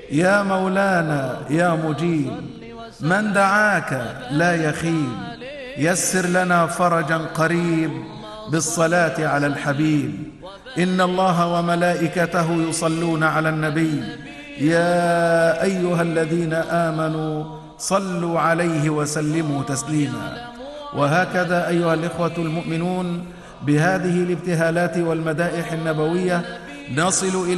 يا مولانا يا مجيب، من دعاك لا يخيب، يسر لنا فرجا قريب بالصلاة على الحبيب. إن الله وملائكته يصلون على النبي، يا أيها الذين آمنوا صلوا عليه وسلموا تسليما. وهكذا أيها الإخوة المؤمنون، بهذه الابتهالات والمدائح النبوية نصل إلى